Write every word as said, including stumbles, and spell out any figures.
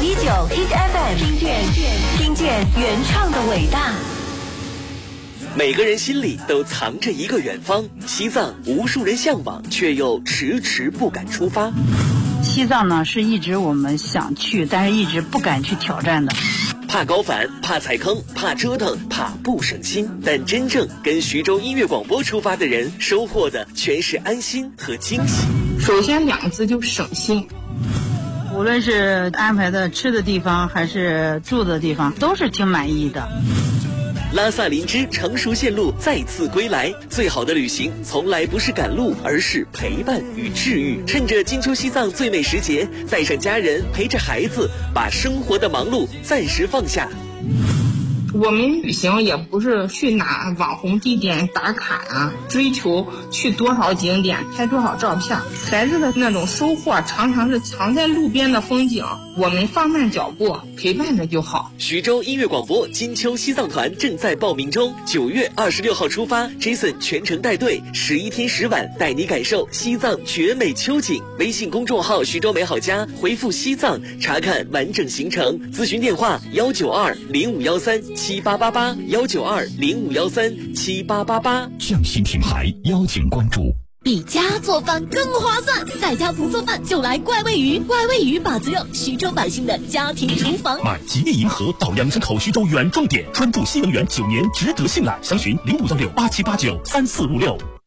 一九 Hit F M， 听见听见原创的伟大。 每个人心里都藏着一个远方，西藏无数人向往，却又迟迟不敢出发。 西藏呢，是一直我们想去，但是一直不敢去挑战的。 怕高反，怕踩坑，怕折腾，怕不省心。但真正跟徐州音乐广播出发的人，收获的全是安心和惊喜。 首先两个字就省心。 无论是安排的吃的地方还是住的地方，都是挺满意的。 拉萨林芝成熟线路再次归来，最好的旅行从来不是赶路，而是陪伴与治愈。趁着金秋西藏最美时节，带上家人，陪着孩子，把生活的忙碌暂时放下。 我们旅行也不是去哪网红地点打卡啊，追求去多少景点拍多少照片，孩子的那种收获常常是藏在路边的风景，我们放慢脚步陪伴着就好。 徐州音乐广播金秋西藏团正在报名中，九月二十六号出发 ，Jason 全程带队，十一天十晚带你感受西藏绝美秋景。微信公众号徐州美好家回复西藏查看完整行程，咨询电话幺九二零五幺三七八八八幺九二零五幺三七八八八。 匠心品牌邀请关注。 比家做饭更划算，在家不做饭就来怪味鱼，怪味鱼把子肉，徐州百姓的家庭厨房。 买吉利银河到阳山口徐州远重点，专注新能源九年，值得信赖。详询零五幺六八七八九三四五六。